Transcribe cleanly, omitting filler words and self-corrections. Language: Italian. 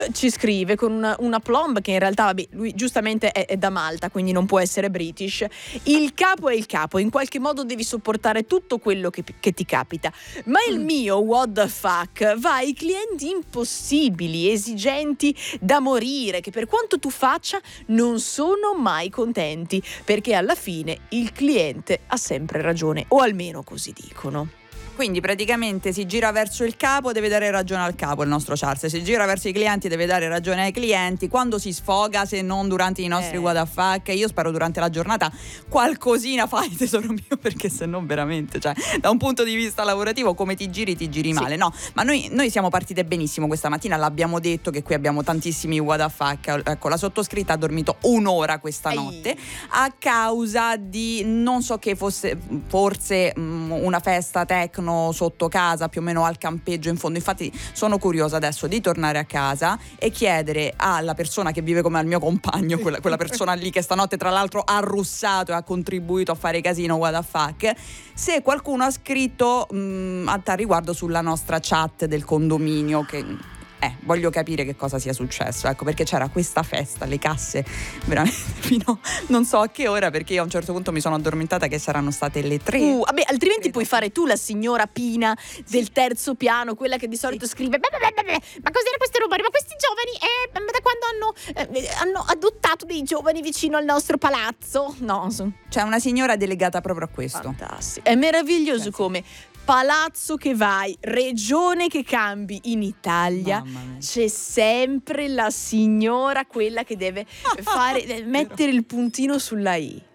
Ci scrive con una plomb che in realtà, vabbè, lui giustamente è da Malta, quindi non può essere British. Il capo è il capo, in qualche modo devi sopportare tutto quello che ti capita. Ma il mio what the fuck va ai clienti impossibili, esigenti da morire, che per quanto tu faccia non sono mai contenti, perché alla fine il cliente ha sempre ragione, o almeno così dicono. Quindi praticamente si gira verso il capo, deve dare ragione al capo il nostro Charles, si gira verso i clienti, deve dare ragione ai clienti. Quando si sfoga, se non durante i nostri what the fuck, io spero durante la giornata qualcosina fai, tesoro mio, perché se no veramente, cioè, da un punto di vista lavorativo come ti giri male. No, ma noi siamo partite benissimo questa mattina, l'abbiamo detto che qui abbiamo tantissimi what the fuck. Ecco, la sottoscritta ha dormito un'ora questa notte a causa di non so che fosse, forse una festa techno sotto casa, più o meno al campeggio in fondo. Infatti sono curiosa adesso di tornare a casa e chiedere alla persona che vive come al mio compagno, quella persona lì che stanotte tra l'altro ha russato e ha contribuito a fare casino what the fuck, se qualcuno ha scritto a tal riguardo sulla nostra chat del condominio, che voglio capire che cosa sia successo, ecco, perché c'era questa festa, le casse veramente fino non so a che ora, perché io a un certo punto mi sono addormentata che saranno state le 3. Vabbè, altrimenti puoi fare tu la signora Pina del terzo piano, quella che di solito scrive ma cos'era questo rumore? Ma questi giovani da quando hanno adottato dei giovani vicino al nostro palazzo? No, c'è una signora delegata proprio a questo. Fantastico. È meraviglioso come palazzo che vai, regione che cambi, in Italia c'è sempre la signora, quella che deve mettere il puntino sulla I.